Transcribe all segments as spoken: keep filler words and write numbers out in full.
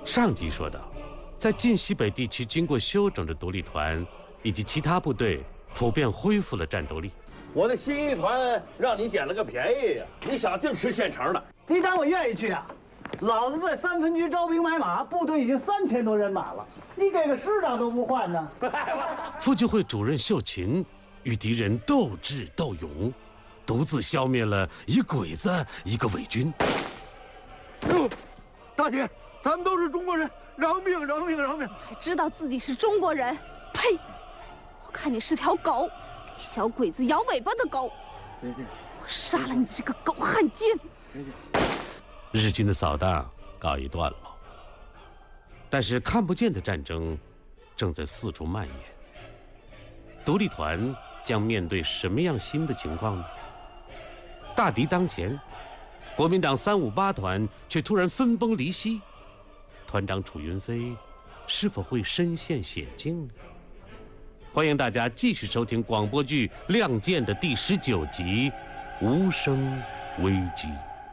上集说到，在晋西北地区经过休整的独立团以及其他部队普遍恢复了战斗力。 我的新一团让你捡了个便宜呀！你想净吃现成的？ 你当我愿意去啊？老子在三分局招兵买马，部队已经三千多人马了，你给个师长都不换呢？ 傅据会主任秀琴与敌人斗智斗勇，独自消灭了一鬼子一个伪军。 哟，大姐，咱们都是中国人，饶命饶命饶命！ 还知道自己是中国人？呸！我看你是条狗，给小鬼子摇尾巴的狗！我杀了你这个狗汉奸！ 日军的扫荡告一段落，但是看不见的战争正在四处蔓延。独立团将面对什么样新的情况呢？大敌当前，国民党三五八团却突然分崩离析，团长楚云飞是否会身陷险境呢？欢迎大家继续收听广播剧《亮剑》的第十九集《无声危机》。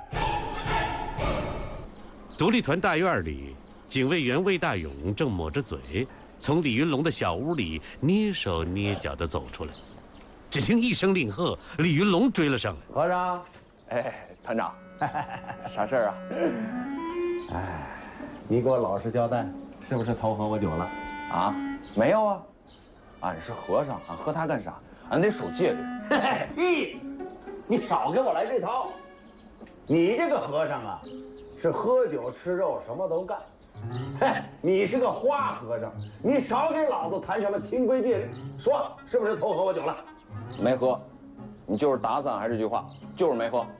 独立团大院里，警卫员魏大勇正抹着嘴，从李云龙的小屋里蹑手蹑脚地走出来。只听一声令喝，李云龙追了上来。 和尚，哎，团长，啥事儿啊？ 哎，你给我老实交代，是不是偷喝我酒了？ 啊，没有啊，俺是和尚，俺喝它干啥？俺得守戒律。 屁！你少给我来这套！你这个和尚啊，是喝酒吃肉什么都干。嘿，你是个花和尚，你少给老子谈什么清规戒律，说是不是偷喝我酒了？ 没喝，你就是打死俺还是这句话，就是没喝。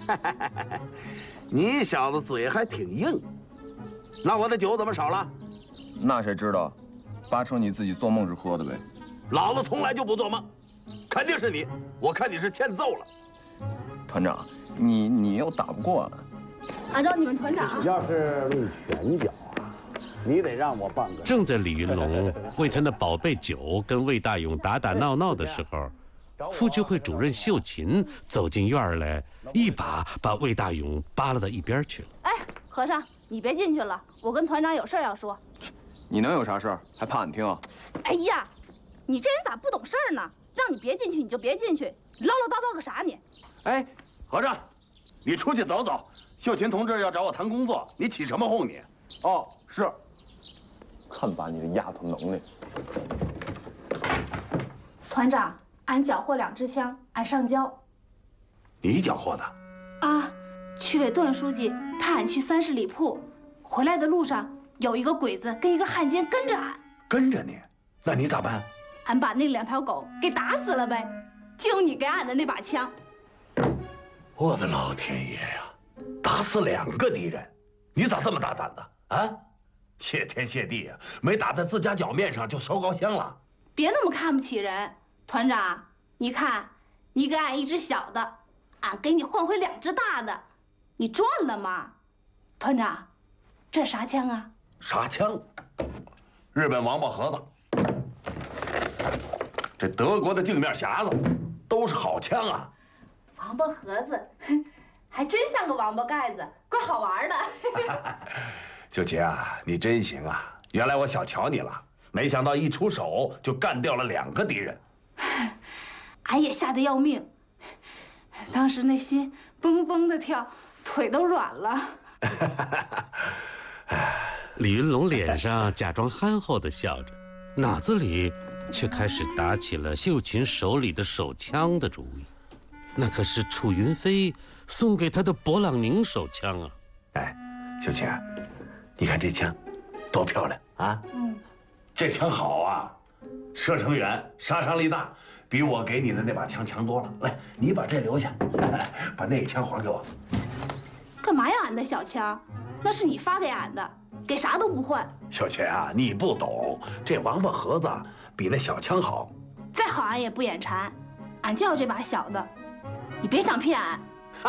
你小子嘴还挺硬，那我的酒怎么少了？ 那谁知道，八成你自己做梦时喝的呗。 老子从来就不做梦，肯定是你，我看你是欠揍了。 团长，你你又打不过俺。 按照你们团长， 要是论拳脚啊，你得让我半个。 正在李云龙为他那宝贝酒跟魏大勇打打闹闹的时候，傅据会主任秀琴走进院来，一把把魏大勇扒拉到一边去了。 哎，和尚，你别进去了，我跟团长有事要说。 你能有啥事儿？还怕俺听啊？ 哎呀，你这人咋不懂事儿呢？让你别进去你就别进去，唠唠叨叨个啥你？ 哎，和尚，你出去走走。秀琴同志要找我谈工作，你起什么哄你？哦，是。 看把你这丫头能耐！ 团长，俺缴获两支枪，俺上交。 你缴获的？ 啊，区委段书记派俺去三十里铺，回来的路上有一个鬼子跟一个汉奸跟着俺。 跟着你？那你咋办？ 俺把那两条狗给打死了呗，就你给俺的那把枪。 我的老天爷呀！打死两个敌人，你咋这么大胆子啊？谢天谢地呀，没打在自家脚面上就烧高香了。 别那么看不起人，团长，你看，你给俺一只小的，俺给你换回两只大的，你赚了吗？团长，这啥枪啊？ 啥枪？日本王八盒子。这德国的镜面匣子，都是好枪啊。 王八盒子。还真像个王八盖子，怪好玩的。 秀琴啊，你真行啊！原来我小瞧你了，没想到一出手就干掉了两个敌人。 俺也吓得要命，当时那心蹦蹦的跳，腿都软了。 李云龙脸上假装憨厚的笑着，脑子里却开始打起了秀琴手里的手枪的主意。那可是楚云飞送给他的勃朗宁手枪啊！ 哎，秀琴，你看这枪多漂亮啊！嗯，这枪好啊，射程远，杀伤力大，比我给你的那把枪强多了。来，你把这留下，把那枪还给我。 干嘛要俺的小枪？那是你发给俺的，给啥都不换。 秀琴啊，你不懂，这王八盒子比那小枪好。 再好俺也不眼馋，俺就要这把小的。你别想骗俺！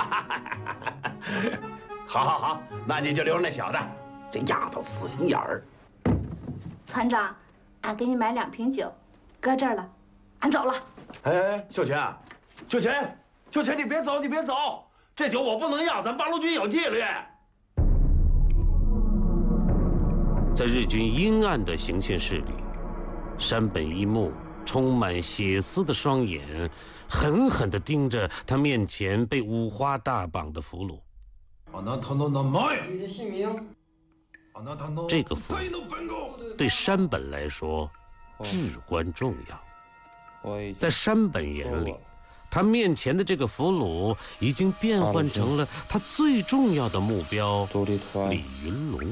好，好，好，那你就留着那小的。这丫头死心眼儿。 团长，俺给你买两瓶酒，搁这儿了，俺走了。 哎哎，秀琴，秀琴，秀琴，你别走，你别走，这酒我不能要，咱八路军有纪律。 在日军阴暗的刑讯室里，山本一木充满血丝的双眼狠狠地盯着他面前被五花大绑的俘虏。 你的姓名？ 这个俘虏对山本来说至关重要。在山本眼里，他面前的这个俘虏已经变换成了他最重要的目标——李云龙。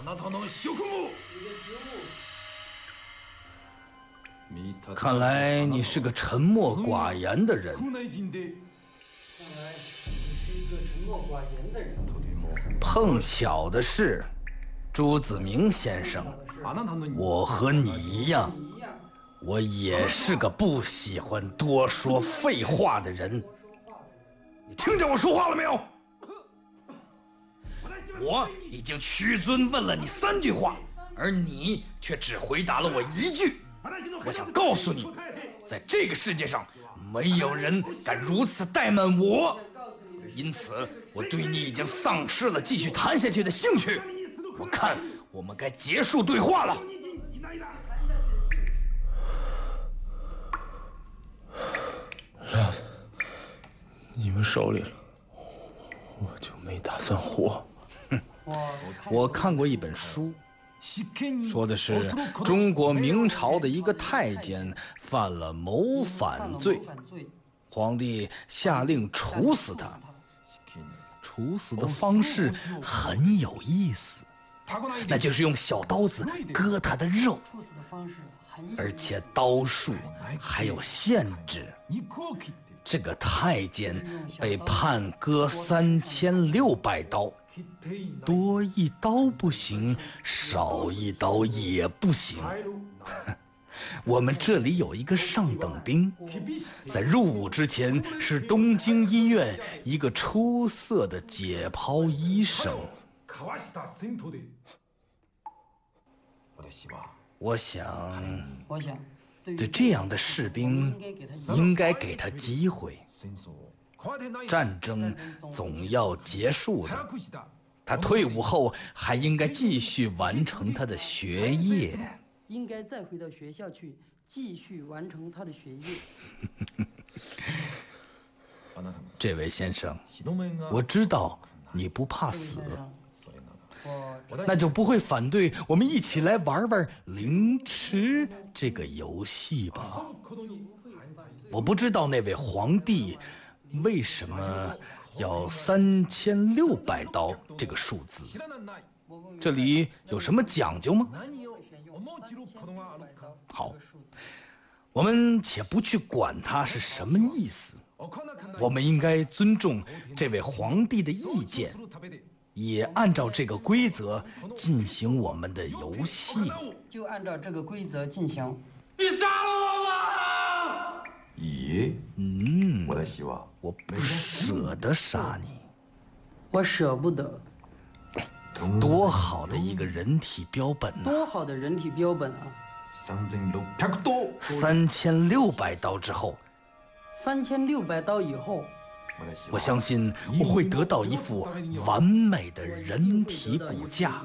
看来你是个沉默寡言的人。 看来你是一个沉默寡言的人。 碰巧的是，朱子明先生，我和你一样，我也是个不喜欢多说废话的人。你听见我说话了没有？我已经屈尊问了你三句话，而你却只回答了我一句。我想告诉你，在这个世界上，没有人敢如此怠慢我，因此我对你已经丧失了继续谈下去的兴趣。我看我们该结束对话了。 料子，你们手里了，我就没打算活。 哼，我看过一本书。说的是中国明朝的一个太监犯了谋反罪，皇帝下令处死他。处死的方式很有意思，那就是用小刀子割他的肉，而且刀数还有限制。这个太监被判割三千六百刀。多一刀不行，少一刀也不行。我们这里有一个上等兵，在入伍之前是东京医院一个出色的解剖医生。我想， 我想， 对这样的士兵，应该给他机会。战争总要结束的，他退伍后还应该继续完成他的学业， 应该再回到学校去继续完成他的学业。 这位先生，我知道你不怕死，那就不会反对我们一起来玩玩凌迟这个游戏吧？我不知道那位皇帝为什么要三千六百刀这个数字？这里有什么讲究吗？好，我们且不去管它是什么意思，我们应该尊重这位皇帝的意见，也按照这个规则进行我们的游戏。 就按照这个规则进行。 你杀了我吧！ 咦， 嗯， 我的希望， 我不舍得杀你， 我舍不得。 多好的一个人体标本啊！ 多好的人体标本啊！ 三千六百刀之后， 三千六百刀以后， 我相信我会得到一副完美的人体骨架。